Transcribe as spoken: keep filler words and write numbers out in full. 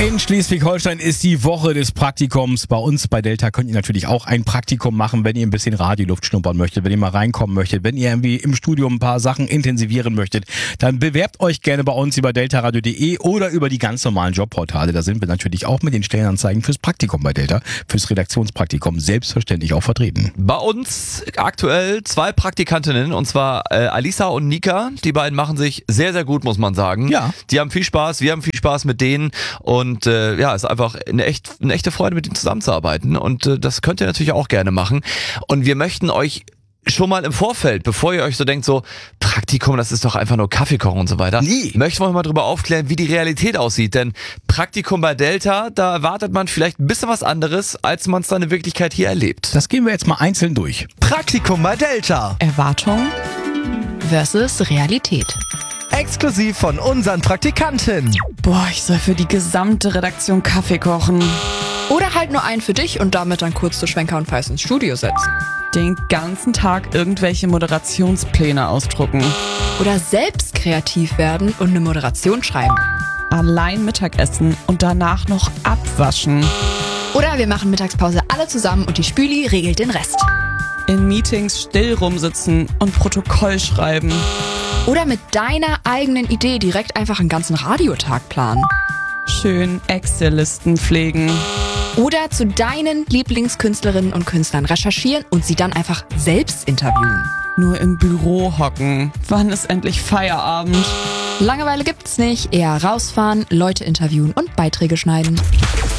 In Schleswig-Holstein ist die Woche des Praktikums. Bei uns bei Delta könnt ihr natürlich auch ein Praktikum machen, wenn ihr ein bisschen Radioluft schnuppern möchtet, wenn ihr mal reinkommen möchtet, wenn ihr irgendwie im Studium ein paar Sachen intensivieren möchtet, dann bewerbt euch gerne bei uns über delta radio punkt de oder über die ganz normalen Jobportale. Da sind wir natürlich auch mit den Stellenanzeigen fürs Praktikum bei Delta, fürs Redaktionspraktikum selbstverständlich auch vertreten. Bei uns aktuell zwei Praktikantinnen, und zwar äh, Alisa und Nika. Die beiden machen sich sehr, sehr gut, muss man sagen. Ja. Die haben viel Spaß, wir haben viel Spaß mit denen und Und äh, ja, es ist einfach eine, echt, eine echte Freude, mit ihnen zusammenzuarbeiten. Und äh, das könnt ihr natürlich auch gerne machen. Und wir möchten euch schon mal im Vorfeld, bevor ihr euch so denkt, so Praktikum, das ist doch einfach nur Kaffee kochen und so weiter, Nie. möchten wir euch mal drüber aufklären, wie die Realität aussieht. Denn Praktikum bei Delta, da erwartet man vielleicht ein bisschen was anderes, als man es dann in Wirklichkeit hier erlebt. Das gehen wir jetzt mal einzeln durch. Praktikum bei Delta. Erwartung versus Realität. Exklusiv von unseren Praktikanten. Boah, ich soll für die gesamte Redaktion Kaffee kochen. Oder halt nur einen für dich und damit dann kurz zu Schwenker und Weiß ins Studio setzen. Den ganzen Tag irgendwelche Moderationspläne ausdrucken. Oder selbst kreativ werden und eine Moderation schreiben. Allein Mittagessen und danach noch abwaschen. Oder wir machen Mittagspause alle zusammen und die Spüli regelt den Rest. In Meetings still rumsitzen und Protokoll schreiben. Oder mit deiner eigenen Idee direkt einfach einen ganzen Radiotag planen. Schön Excel-Listen pflegen. Oder zu deinen Lieblingskünstlerinnen und Künstlern recherchieren und sie dann einfach selbst interviewen. Nur im Büro hocken. Wann ist endlich Feierabend? Langeweile gibt's nicht, eher rausfahren, Leute interviewen und Beiträge schneiden.